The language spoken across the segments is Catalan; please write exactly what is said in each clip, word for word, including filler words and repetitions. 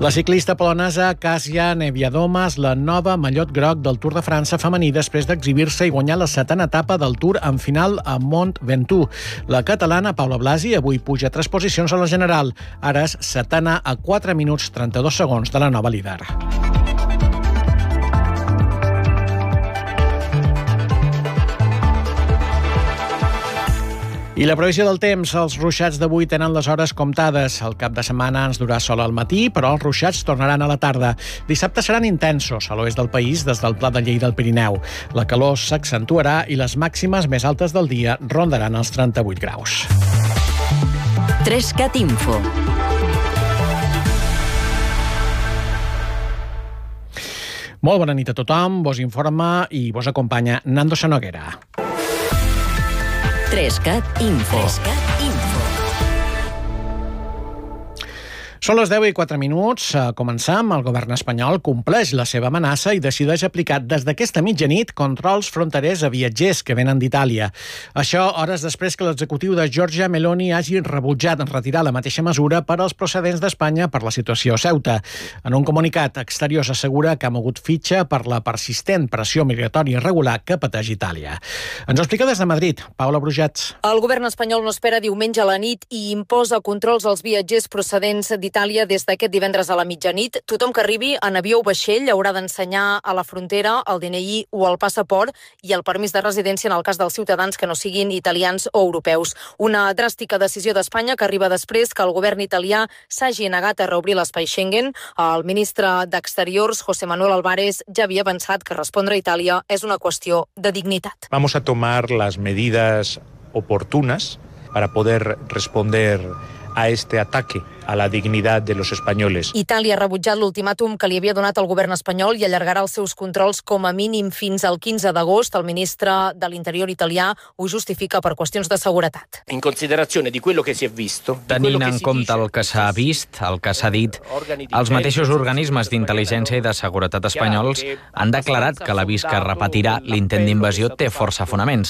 La ciclista polonesa Kasia Niewiadoma és la nova mallot groc del Tour de França femení després d'exhibir-se i guanyar la setena etapa del Tour en final a Mont Ventoux. La catalana Paula Blasi avui puja tres posicions a la general. Ara és setena a quatre minuts trenta-dos segons de la nova líder. I la previsió del temps. Els ruixats d'avui tenen les hores comptades. El cap de setmana ens durà sol al matí, però els ruixats tornaran a la tarda. Dissabte seran intensos a l'oest del país, des del Pla de Lleida al Pirineu. La calor s'accentuarà i les màximes més altes del dia rondaran els trenta-vuit graus. Trescat Info. Molt bona nit a tothom, vos informa i vos acompanya Nando Sanoguera. Trescat Info. Trescat Info. Són les deu i quatre minuts. Començam. El govern espanyol compleix la seva amenaça i decideix aplicar des d'aquesta mitjanit controls fronterers a viatgers que venen d'Itàlia. Això hores després que l'executiu de Giorgia Meloni hagi rebutjat retirar la mateixa mesura per als procedents d'Espanya per la situació a Ceuta. En un comunicat, Exteriors assegura que ha mogut fitxa per la persistent pressió migratòria irregular que pateix Itàlia. Ens ho explica des de Madrid, Paula Brujats. El govern espanyol no espera diumenge a la nit i imposa controls als viatgers procedents d'Itàlia des d'aquest divendres a la mitjanit. Tothom que arribi en avió o vaixell haurà d'ensenyar a la frontera el D N I o el passaport i el permís de residència en el cas dels ciutadans que no siguin italians o europeus. Una dràstica decisió d'Espanya que arriba després que el govern italià s'hagi negat a reobrir l'espai Schengen. El ministre d'Exteriors, José Manuel Álvarez, ja havia avançat que respondre a Itàlia és una qüestió de dignitat. Vamos a tomar las medidas oportunas para poder responder a este ataque a la dignidad de los españoles. Itàlia ha rebutjat l'ultimàtum que li havia donat el govern espanyol i allargarà els seus controls com a mínim fins al quinze d'agost. El ministre de l'Interior italià ho justifica per qüestions de seguretat. In considerazione di quello che si è visto, tenint en compte el que s'ha vist, el que s'ha dit, els mateixos organismes d'intel·ligència i de seguretat espanyols han declarat que l'avís que repetirà l'intent d'invasió té força fonaments.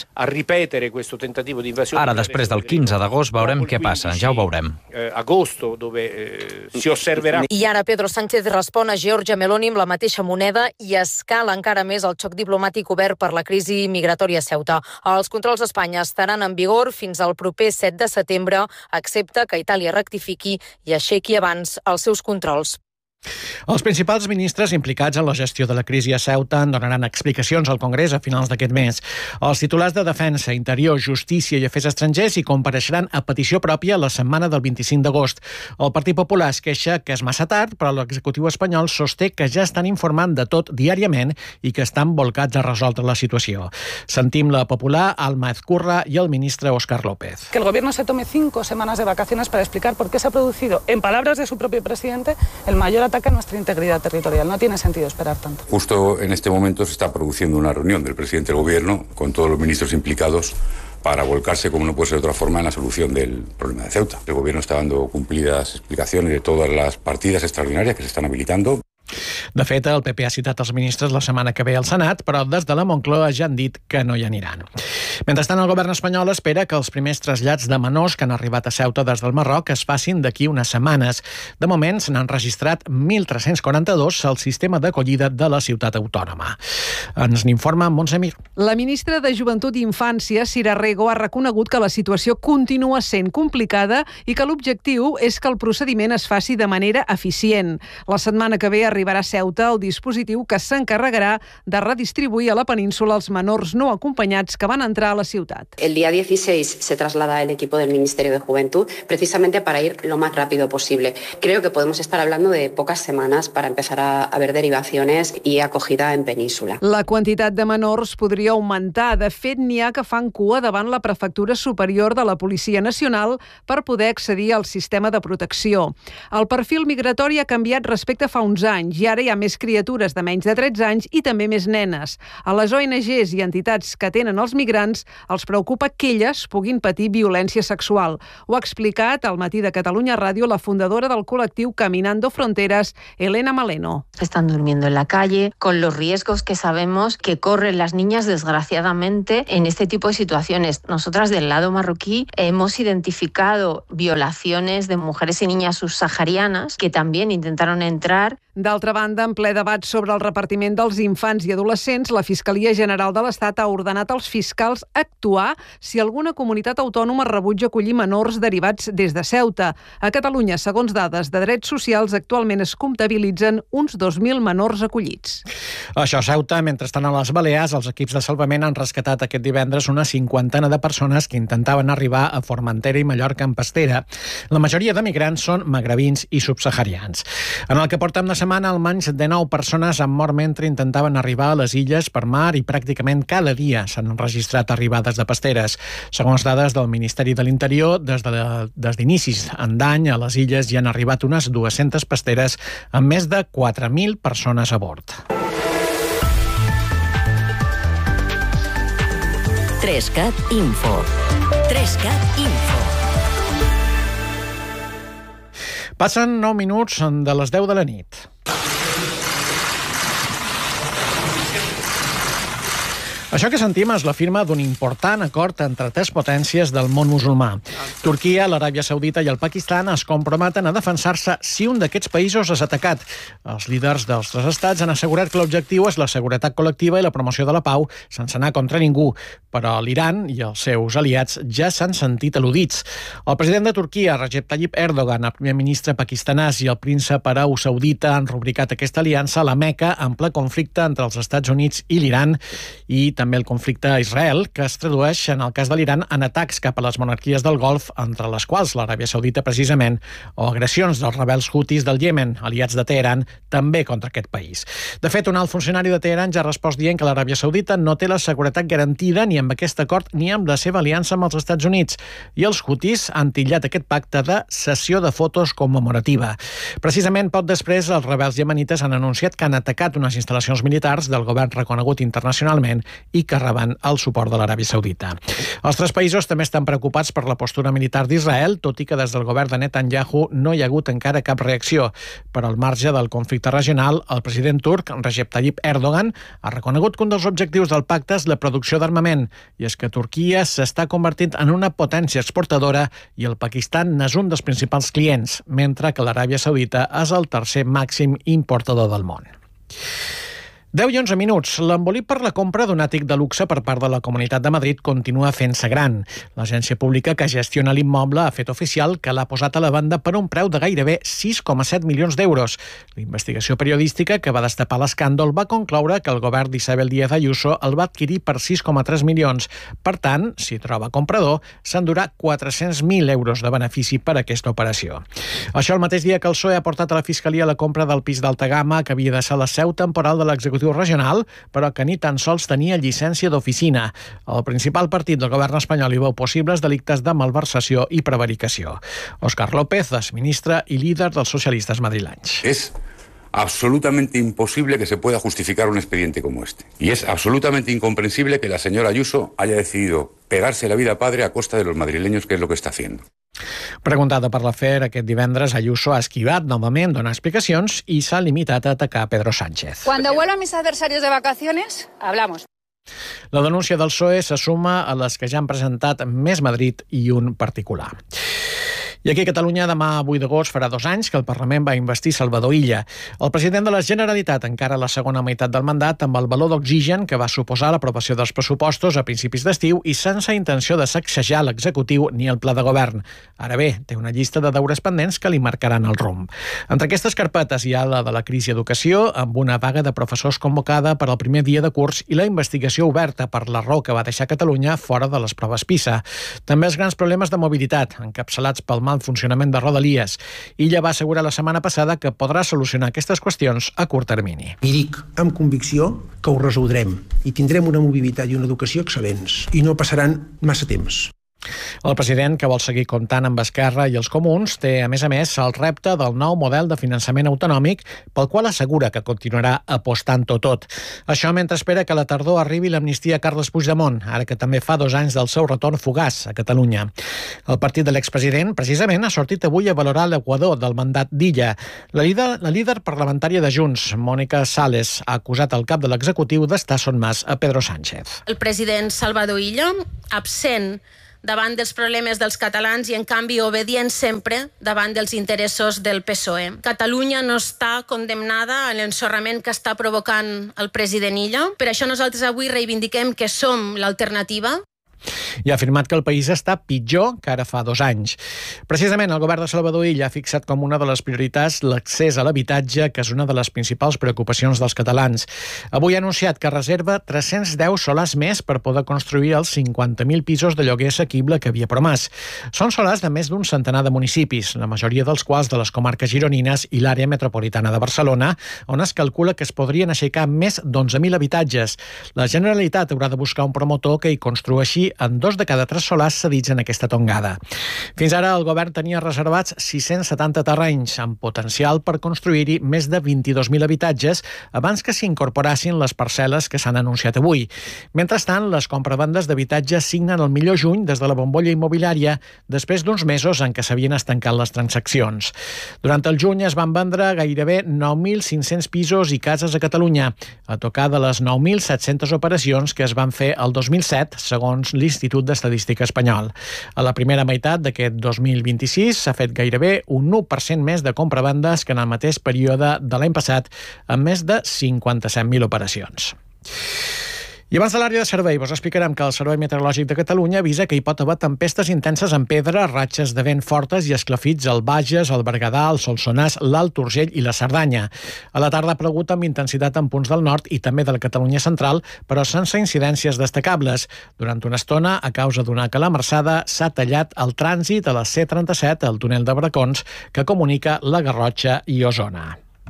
Ara, després del quinze d'agost, veurem què passa, ja ho veurem. Agosto, dove eh, si osserverà. I ara Pedro Sánchez respon a Giorgia Meloni amb la mateixa moneda i escala encara més el xoc diplomàtic obert per la crisi migratòria a Ceuta. Els controls a Espanya estaran en vigor fins al proper set de setembre, excepte que Itàlia rectifiqui i aixequi abans els seus controls. Els principals ministres implicats en la gestió de la crisi a Ceuta en donaran explicacions al Congrés a finals d'aquest mes. Els titulars de Defensa, Interior, Justícia i Afers Estrangers hi compareixeran a petició pròpia la setmana del vint-i-cinc d'agost. El Partit Popular es queixa que és massa tard, però l'executiu espanyol sosté que ja estan informant de tot diàriament i que estan volcats a resoldre la situació. Sentim la Popular, Alma Ezcurra i el ministre Óscar López. Que el gobierno se tome cinco semanas de vacaciones para explicar por qué se ha producido, en palabras de su propio presidente, el mayor ataque a nuestra integridad territorial. No tiene sentido esperar tanto. Justo en este momento se está produciendo una reunión del presidente del Gobierno con todos los ministros implicados para volcarse, como no puede ser de otra forma, en la solución del problema de Ceuta. El Gobierno está dando cumplidas explicacions de todas las partidas extraordinàries que se están habilitando. De fet, el P P ha citat els ministres la setmana que ve al Senat, però des de la Moncloa ja han dit que no hi aniran. Mentrestant, el govern espanyol espera que els primers trasllats de menors que han arribat a Ceuta des del Marroc es facin d'aquí unes setmanes. De moment, se n'han registrat mil tres-cents quaranta-dos al sistema d'acollida de la ciutat autònoma. Ens n'informa Montse Mir. La ministra de Joventut i Infància, Sira Rego, ha reconegut que la situació continua sent complicada i que l'objectiu és que el procediment es faci de manera eficient. La setmana que ve arribarà a Ceuta el dispositiu que s'encarregarà de redistribuir a la península els menors no acompanyats que van entrar a la ciutat. El día dieciséis se traslada el equipo del Ministerio de Juventud precisamente para ir lo más rápido posible. Creo que podemos estar hablando de pocas semanas para empezar a, a ver derivaciones y acogida en península. La quantitat de menors podria augmentar. De fet, n'hi ha que fan cua davant la Prefectura Superior de la Policia Nacional per poder accedir al sistema de protecció. El perfil migratori ha canviat respecte a fa uns anys i ara hi ha més criatures de menys de tretze anys i també més nenes. A les O N Ges i entitats que atenen els migrants els preocupa que elles puguin patir violència sexual. Ho ha explicat al Matí de Catalunya Ràdio la fundadora del col·lectiu Caminando Fronteras, Elena Maleno. Están durmiendo en la calle con los riesgos que sabemos que corren las niñas desgraciadamente en este tipo de situaciones. Nosotras del lado marroquí hemos identificado violaciones de mujeres y niñas subsaharianas que también intentaron entrar. D'altra banda, en ple debat sobre el repartiment dels infants i adolescents, la Fiscalia General de l'Estat ha ordenat als fiscals actuar si alguna comunitat autònoma rebutja acollir menors derivats des de Ceuta. A Catalunya, segons dades de drets socials, actualment es comptabilitzen uns dos mil menors acollits. Això a Ceuta, mentrestant a les Balears, els equips de salvament han rescatat aquest divendres una cinquantena de persones que intentaven arribar a Formentera i Mallorca en pastera. La majoria de migrants són magrebins i subsaharians. En el que portem de setmana, almenys dinou persones han mort mentre intentaven arribar a les illes per mar i pràcticament cada dia s'han enregistrat arribades de pasteres. Segons dades del Ministeri de l'Interior, des de, des d'inicis d'any a les illes hi han arribat unes dues-centes pasteres amb més de quatre mil persones a bord. Trescat Info. Trescat Info. Passen nou minuts de les deu de la nit. Això que sentim és la firma d'un important acord entre tres potències del món musulmà. Turquia, l'Aràbia Saudita i el Pakistan es comprometen a defensar-se si un d'aquests països és atacat. Els líders dels tres estats han assegurat que l'objectiu és la seguretat col·lectiva i la promoció de la pau sense anar contra ningú, però l'Iran i els seus aliats ja s'han sentit al·ludits. El president de Turquia, Recep Tayyip Erdogan, el primer ministre pakistanès i el príncep arau saudita han rubricat aquesta aliança a la Meca en ple conflicte entre els Estats Units i l'Iran i també també el conflicte a Israel, que es tradueix, en el cas de l'Iran, en atacs cap a les monarquies del Golf, entre les quals l'Aràbia Saudita precisament, o agressions dels rebels hutis del Iemen, aliats de Teheran, també contra aquest país. De fet, un alt funcionari de Teheran ja ha respost dient que l'Aràbia Saudita no té la seguretat garantida ni amb aquest acord ni amb la seva aliança amb els Estats Units, i els hutis han titllat aquest pacte de sessió de fotos commemorativa. Precisament poc després, els rebels iemenites han anunciat que han atacat unes instal·lacions militars del govern reconegut internacionalment i que reben el suport de l'Aràbia Saudita. Els tres països també estan preocupats per la postura militar d'Israel, tot i que des del govern de Netanyahu no hi ha hagut encara cap reacció. Però al marge del conflicte regional, el president turc, Recep Tayyip Erdogan, ha reconegut que un dels objectius del pacte és la producció d'armament, i és que Turquia s'està convertint en una potència exportadora i el Pakistan n'és un dels principals clients, mentre que l'Aràbia Saudita és el tercer màxim importador del món. deu i onze minuts. L'embolic per la compra d'un àtic de luxe per part de la Comunitat de Madrid continua fent-se gran. L'agència pública que gestiona l'immoble ha fet oficial que l'ha posat a la venda per un preu de gairebé sis coma set milions d'euros. La investigació periodística que va destapar l'escàndol va concloure que el govern d'Isabel Díaz Ayuso el va adquirir per sis coma tres milions. Per tant, si troba comprador, s'endurà quatre-cents mil euros de benefici per aquesta operació. Això el mateix dia que el P S O E ha portat a la Fiscalia la compra del pis d'alta gamma que havia de ser la seu temporal de l'executiu regional, però que ni tan sols tenia llicència d'oficina. El principal partit del govern espanyol hi veu possibles delictes de malversació i prevaricació. Óscar López és ministre i líder dels socialistes madrilenys. Es absolutamente imposible que se pueda justificar un expediente como este. Y es absolutamente incomprensible que la señora Ayuso haya decidido pegarse la vida padre a costa de los madrileños, que es lo que está haciendo. Preguntada per l'afer aquest divendres, Ayuso ha esquivat novament donar explicacions i s'ha limitat a atacar a Pedro Sánchez. Cuando vuelvan mis adversarios de vacaciones, hablamos. La denúncia del P S O E se suma a les que ja han presentat Més Madrid i un particular. I aquí a Catalunya, demà vuit d'agost, farà dos anys que el Parlament va investir Salvador Illa. El president de la Generalitat encara la segona meitat del mandat amb el baló d'oxigen que va suposar l'aprovació dels pressupostos a principis d'estiu i sense intenció de sacsejar l'executiu ni el pla de govern. Ara bé, té una llista de deures pendents que li marcaran el rumb. Entre aquestes carpetes hi ha la de la crisi educació, amb una vaga de professors convocada per al primer dia de curs i la investigació oberta per l'error que va deixar Catalunya fora de les proves PISA. També els grans problemes de mobilitat, encapçalats pel mal funcionament de Rodalies. Illa va assegurar la setmana passada que podrà solucionar aquestes qüestions a curt termini. I dic amb convicció que ho resoldrem i tindrem una mobilitat i una educació excel·lents i no passaran massa temps. El president, que vol seguir comptant amb Esquerra i els comuns, té, a més a més, el repte del nou model de finançament autonòmic, pel qual assegura que continuarà apostant-ho tot. Això mentre espera que a la tardor arribi l'amnistia a Carles Puigdemont, ara que també fa dos anys del seu retorn fugaç a Catalunya. El partit de l'expresident, precisament, ha sortit avui a valorar l'equador del mandat d'Illa. La líder, la líder parlamentària de Junts, Mònica Sales, ha acusat el cap de l'executiu d'estar sotmès a Pedro Sánchez. El president Salvador Illa, absent davant dels problemes dels catalans i, en canvi, obedient sempre davant dels interessos del P S O E. Catalunya no està condemnada a l'ensorrament que està provocant el president Illa. Per això nosaltres avui reivindiquem que som l'alternativa. I ha afirmat que el país està pitjor que ara fa dos anys. Precisament, el govern de Salvador Illa ha fixat com una de les prioritats l'accés a l'habitatge, que és una de les principals preocupacions dels catalans. Avui ha anunciat que reserva tres-cents deu solars més per poder construir els cinquanta mil pisos de lloguer assequible que havia promès. Són solars de més d'un centenar de municipis, la majoria dels quals de les comarques gironines i l'àrea metropolitana de Barcelona, on es calcula que es podrien aixecar més d'onze mil habitatges. La Generalitat haurà de buscar un promotor que hi construeixi en dos de cada tres solars cedits en aquesta tongada. Fins ara el govern tenia reservats sis-cents setanta terrenys, amb potencial per construir-hi més de vint-i-dos mil habitatges abans que s'incorporassin les parcel·les que s'han anunciat avui. Mentrestant, les compravendes d'habitatge signen el millor juny des de la bombolla immobiliària, després d'uns mesos en què s'havien estancat les transaccions. Durant el juny es van vendre gairebé nou mil cinc-cents pisos i cases a Catalunya, a tocar de les nou mil set-centes operacions que es van fer el dos mil set, segons l'Institut d'Estadística espanyol. A la primera meitat d'aquest dos mil vint-i-sis s'ha fet gairebé un u per cent més de compravendes que en el mateix període de l'any passat, amb més de cinquanta-set mil operacions. I abans de l'àrea de servei, vos explicarem que el Servei Meteorològic de Catalunya avisa que hi pot haver tempestes intenses en pedra, ratxes de vent fortes i esclafits al Bages, al Berguedà, al Solsonès, l'Alt Urgell i la Cerdanya. A la tarda ha plogut amb intensitat en punts del nord i també de la Catalunya central, però sense incidències destacables. Durant una estona, a causa d'una calamarsada, s'ha tallat el trànsit a la C trenta-set, al túnel de Bracons, que comunica la Garrotxa i Osona.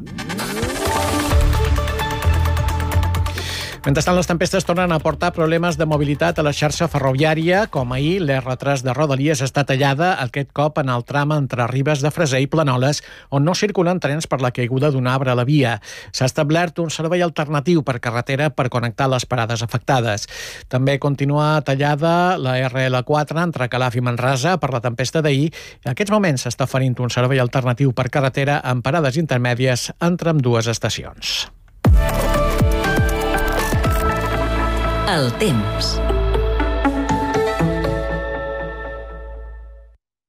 Mentrestant, les tempestes tornen a portar problemes de mobilitat a la xarxa ferroviària. Com ahir, l'R tres de Rodalies està tallada, aquest cop en el tram entre Ribes de Freser i Planoles, on no circulen trens per la caiguda d'un arbre a la via. S'ha establert un servei alternatiu per carretera per connectar les parades afectades. També continua tallada la R L quatre entre Calaf i Manresa per la tempesta d'ahir. En aquests moments s'està oferint un servei alternatiu per carretera amb parades intermèdies entre ambdues estacions. El temps.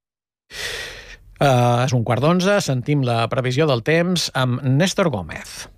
Uh, és un quart d'onze, sentim la previsió del temps amb Néstor Gómez.